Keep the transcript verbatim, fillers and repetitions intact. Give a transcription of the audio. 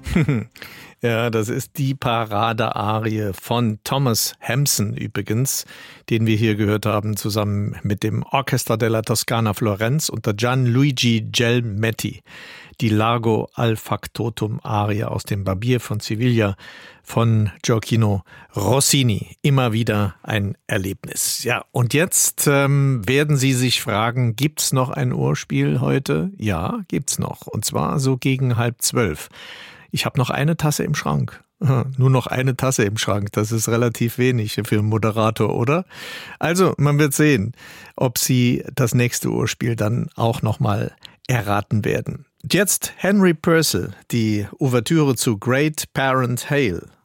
Ja, das ist die Paradearie von Thomas Hampson übrigens, den wir hier gehört haben, zusammen mit dem Orchestra della Toscana Florenz unter Gianluigi Gelmetti. Die Largo al Factotum Arie aus dem Barbier von Sevilla von Gioacchino Rossini. Immer wieder ein Erlebnis. Ja, und jetzt ähm, werden Sie sich fragen, gibt's noch ein Ohrspiel heute? Ja, gibt's noch. Und zwar so gegen halb zwölf. Ich habe noch eine Tasse im Schrank. Nur noch eine Tasse im Schrank, das ist relativ wenig für einen Moderator, oder? Also, man wird sehen, ob Sie das nächste Ohrspiel dann auch nochmal erraten werden. Jetzt Henry Purcell, die Ouvertüre zu Great Parent Hail.